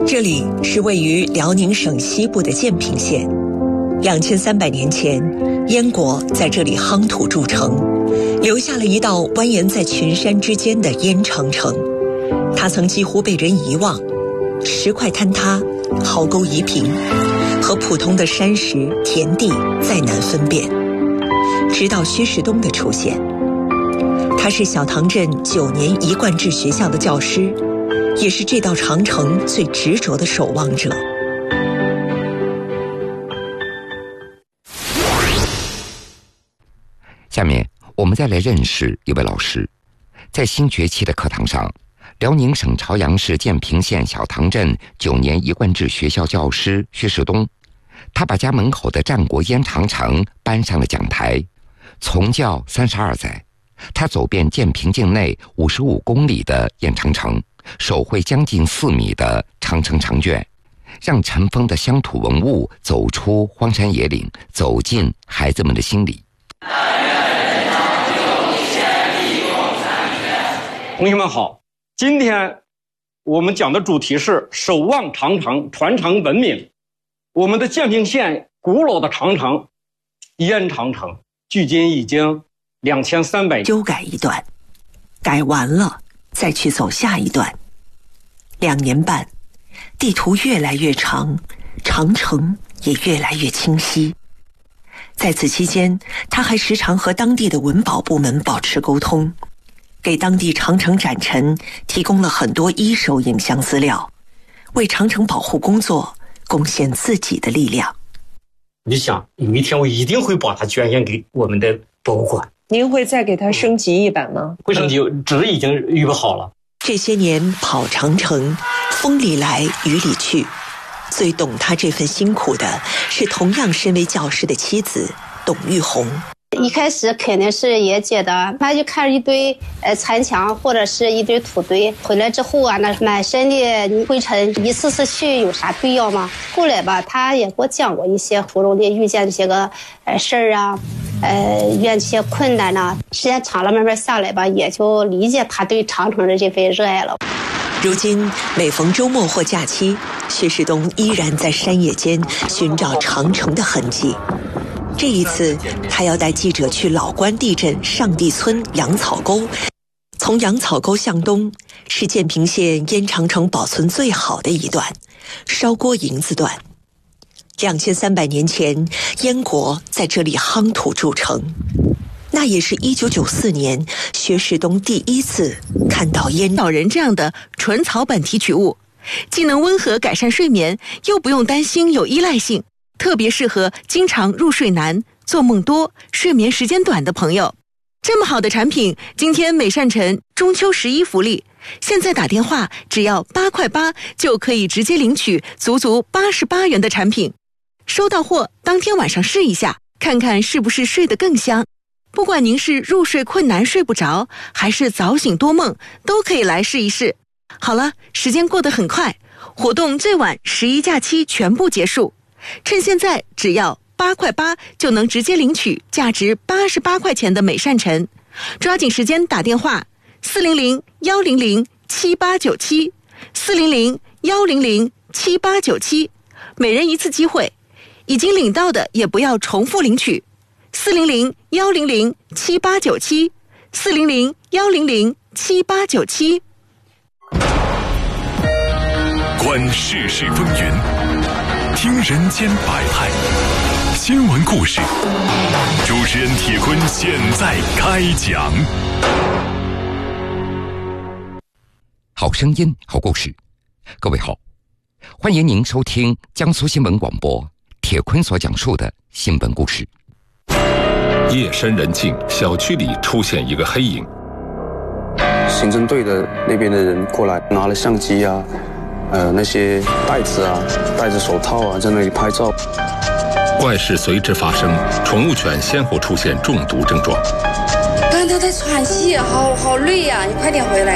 这里是位于辽宁省西部的建平县。2300年前，燕国在这里夯土筑城，留下了一道蜿蜒在群山之间的燕长城。它曾几乎被人遗忘，石块坍塌，壕沟夷平，和普通的山石田地再难分辨。直到薛世东的出现，他是小塘镇9年一贯制学校的教师，也是这道长城最执着的守望者。 下面我们再来认识一位老师。在新学期的课堂上，辽宁省朝阳市建平县小塘镇9年一贯制学校教师薛世东，他把家门口的战国燕长城搬上了讲台。从教32载，他走遍建平境内55公里的燕长城，手绘将近4米的长城长卷，让尘封的乡土文物走出荒山野岭，走进孩子们的心里。 同学们好，今天我们讲的主题是守望长城，传承文明。我们的建平县古老的长城燕长城距今已经2300年。 修改一段，改完了再去走下一段。2年半，地图越来越长，长城也越来越清晰。在此期间，他还时常和当地的文保部门保持沟通，给当地长城展陈提供了很多一手影像资料，为长城保护工作贡献自己的力量。 你想，有一天我一定会把它捐献给我们的博物馆。 您会再给它升级一版吗？ 会升级，纸已经预备好了。 这些年跑长城，风里来雨里去，最懂他这份辛苦的是同样身为教师的妻子董玉红。 一开始肯定是也觉得，他就看一堆残墙或者是一堆土堆，回来之后啊，那满身的灰尘，一次次去有啥必要吗？后来吧，他也给我讲过一些途中的遇见这些个事儿啊，遇见这些困难呐，时间长了慢慢下来吧，也就理解他对长城的这份热爱了。 如今每逢周末或假期，薛世东依然在山野间寻找长城的痕迹。这一次，他要带记者去老关地镇上地村杨草沟。从杨草沟向东，是建平县燕长城保存最好的一段——烧锅营子段。2300年前，燕国在这里夯土筑城。那也是1994年，薛世东第一次看到燕老人这样的纯草本提取物，既能温和改善睡眠，又不用担心有依赖性。特别适合经常入睡难、做梦多、睡眠时间短的朋友。这么好的产品，今天美善晨中秋11福利，现在打电话只要8块8就可以直接领取足足88元的产品。收到货当天晚上试一下，看看是不是睡得更香。不管您是入睡困难睡不着，还是早醒多梦，都可以来试一试。好了，时间过得很快，活动最晚11假期全部结束。趁现在只要8块8就能直接领取价值88块钱的美善晨，抓紧时间打电话400-100-7897 400-100-7897，每人一次机会，已经领到的也不要重复领取。400-100-7897 400-100-7897。 观世事风云，听人间百态，新闻故事，主持人铁坤现在开讲。 好声音，好故事。各位好，欢迎您收听江苏新闻广播铁坤所讲述的新闻故事。 夜深人静，小区里出现一个黑影。 刑侦队的那边的人过来，拿了相机啊，那些袋子啊，戴着手套啊，在那里拍照。 怪事随之发生，宠物犬先后出现中毒症状。 刚才他在喘气，好累呀，你快点回来。